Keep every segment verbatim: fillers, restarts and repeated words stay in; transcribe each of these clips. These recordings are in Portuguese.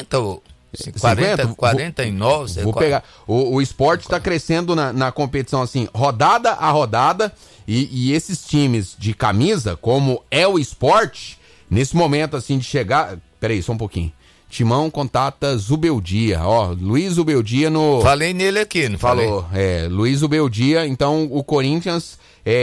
cinquenta ou quarenta, quarenta e nove. Vou, vou pegar. O, o Sport está crescendo na, na competição assim, rodada a rodada, e, e esses times de camisa, como é o Sport, nesse momento assim de chegar... Peraí, só um pouquinho. Timão contata Zubeldia, ó, Luiz Zubeldia no... Falei nele aqui, não falei? Falou, é, Luiz Zubeldia, então o Corinthians,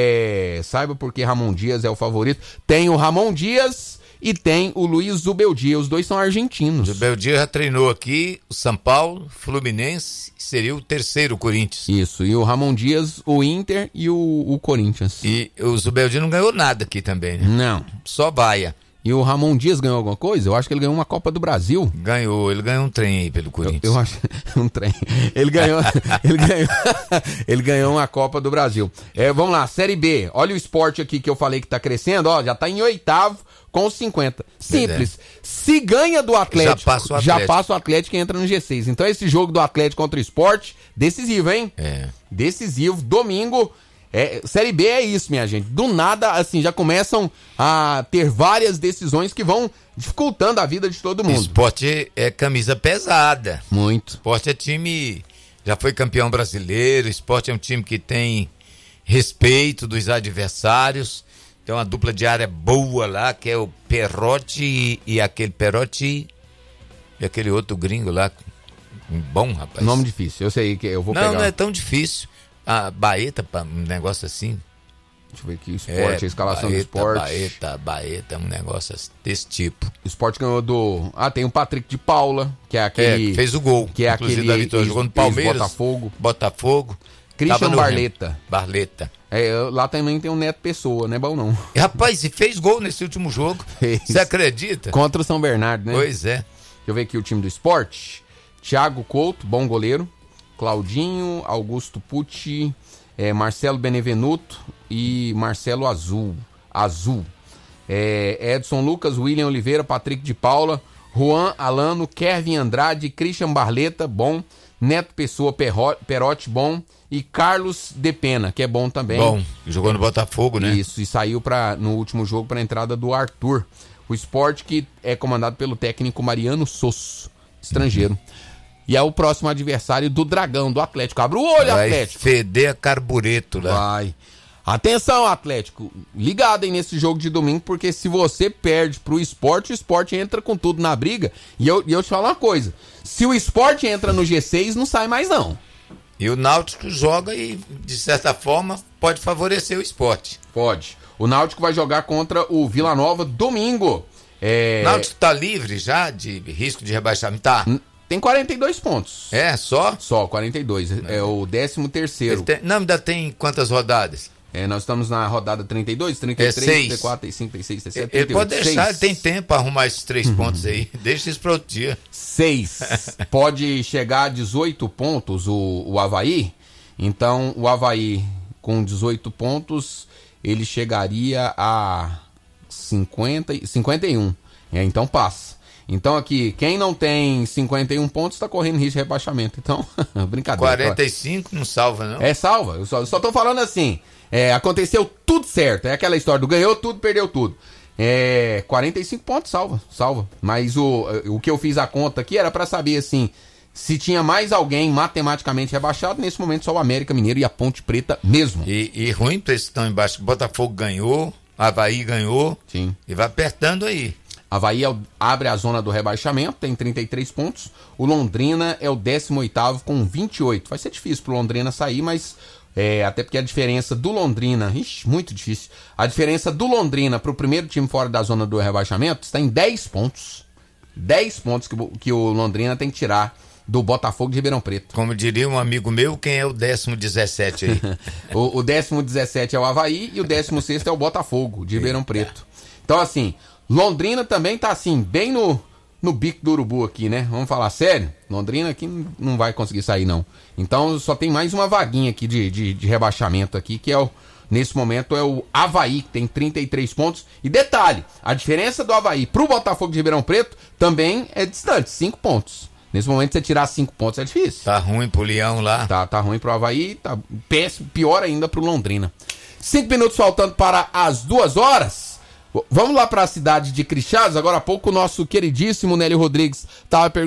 é, saiba porque Ramon Dias é o favorito, tem o Ramon Dias e tem o Luiz Zubeldia, os dois são argentinos. Zubeldia já treinou aqui, o São Paulo, Fluminense, seria o terceiro Corinthians. Isso, e o Ramon Dias, o Inter e o, o Corinthians. E o Zubeldia não ganhou nada aqui também, né? Não. Só baia. E o Ramon Dias ganhou alguma coisa? Eu acho que ele ganhou uma Copa do Brasil. Ganhou, ele ganhou um trem aí pelo Corinthians. Eu, eu acho um trem. Ele ganhou, ele ganhou, ele ganhou uma Copa do Brasil. É, vamos lá, Série B. Olha o Sport aqui que eu falei que tá crescendo, ó, já tá em oitavo com cinquenta. Simples. É. Se ganha do Atlético, já passa o Atlético, já passa o Atlético e entra no G seis. Então esse jogo do Atlético contra o Sport, decisivo, hein? É. Decisivo, domingo. É, Série B é isso, minha gente. Do nada, assim, já começam a ter várias decisões que vão dificultando a vida de todo mundo. Esporte é camisa pesada. Muito. Esporte é time, já foi campeão brasileiro. Esporte é um time que tem respeito dos adversários. Tem uma dupla de área boa lá, que é o Perotti e, e aquele Perotti e aquele outro gringo lá. Bom, rapaz. Nome difícil, eu sei que eu vou não, pegar. Não, não é tão difícil. A Baeta, um negócio assim. Deixa eu ver aqui, o Sport, é, a escalação Baeta, do Sport. Baeta, Baeta, um negócio desse tipo. O Sport ganhou do... Ah, tem o Patrick de Paula, que é aquele... É, fez o gol. Que é aquele... Da vitória, jogou no Palmeiras. Botafogo. Botafogo. Christian Barleta. Barleta. É, lá também tem o Neto Pessoa, não é bom não. E, rapaz, e fez gol nesse último jogo. Você acredita? Contra o São Bernardo, né? Pois é. Deixa eu ver aqui o time do Sport. Thiago Couto, bom goleiro. Claudinho, Augusto Pucci... É, Marcelo Benevenuto e Marcelo Azul. Azul. É, Edson Lucas, William Oliveira, Patrick de Paula, Juan Alano, Kevin Andrade, Christian Barleta, bom. Neto Pessoa, Perotti, bom. E Carlos de Pena, que é bom também. Bom, jogou no Botafogo, né? Isso, e saiu pra, no último jogo para a entrada do Arthur. O Sport que é comandado pelo técnico Mariano Sosso, estrangeiro. Uhum. E é o próximo adversário do Dragão, do Atlético. Abre o olho, vai Atlético. Vai feder a carbureto lá. Vai. Atenção, Atlético. Ligado aí nesse jogo de domingo, porque se você perde pro Sport, o Sport entra com tudo na briga. E eu, e eu te falo uma coisa. Se o Sport entra no G seis, não sai mais não. E o Náutico joga e, de certa forma, pode favorecer o Sport. Pode. O Náutico vai jogar contra o Vila Nova domingo. É... O Náutico tá livre já de risco de rebaixamento? Tá. N- Tem quarenta e dois pontos. É, só? Só, quarenta e dois. Não. É o décimo terceiro. Tem, não, ainda tem quantas rodadas? É, nós estamos na rodada trinta e dois, trinta e três, é trinta e quatro, trinta e cinco, trinta e seis, trinta e sete, ele trinta e oito. Ele pode deixar, seis. ele tem tempo para arrumar esses três uhum. pontos aí. Deixa isso para outro dia. Seis. Pode chegar a dezoito pontos o, o Avaí. Então, o Avaí com dezoito pontos, ele chegaria a cinquenta, cinquenta e um. É, então passa. Então aqui, quem não tem cinquenta e um pontos está correndo risco de rebaixamento. Então, brincadeira. quarenta e cinco não salva, não? É, salva. Eu só, eu só tô falando assim, é, aconteceu tudo certo. É aquela história do ganhou tudo, perdeu tudo. É, quarenta e cinco pontos, salva, salva. Mas o, o que eu fiz a conta aqui era para saber, assim, se tinha mais alguém matematicamente rebaixado. Nesse momento só o América Mineiro e a Ponte Preta mesmo. E, e ruim para esses que estão embaixo. Botafogo ganhou, Avaí ganhou. Sim. E vai apertando aí. Avaí é o, abre a zona do rebaixamento, tem trinta e três pontos. O Londrina é o décimo oitavo com vinte e oito. Vai ser difícil pro Londrina sair, mas é, até porque a diferença do Londrina... Ixi, muito difícil. A diferença do Londrina pro primeiro time fora da zona do rebaixamento está em dez pontos. dez pontos que, que o Londrina tem que tirar do Botafogo de Ribeirão Preto. Como diria um amigo meu, quem é o décimo dezessete aí? o, o décimo dezessete é o Avaí e o décimo sexto é o Botafogo de Ribeirão Preto. Então, assim... Londrina também tá assim, bem no, no bico do urubu aqui, né? Vamos falar sério? Londrina aqui não vai conseguir sair, não. Então só tem mais uma vaguinha aqui de, de, de rebaixamento aqui, que é o, nesse momento é o Avaí, que tem trinta e três pontos. E detalhe, a diferença do Avaí pro Botafogo de Ribeirão Preto também é distante, cinco pontos. Nesse momento você tirar cinco pontos é difícil. Tá ruim pro Leão lá. Tá, tá ruim pro Avaí, tá péssimo, pior ainda pro Londrina. Cinco minutos faltando para as duas horas. Vamos lá para a cidade de Crixás. Agora há pouco o nosso queridíssimo Nélio Rodrigues estava perguntando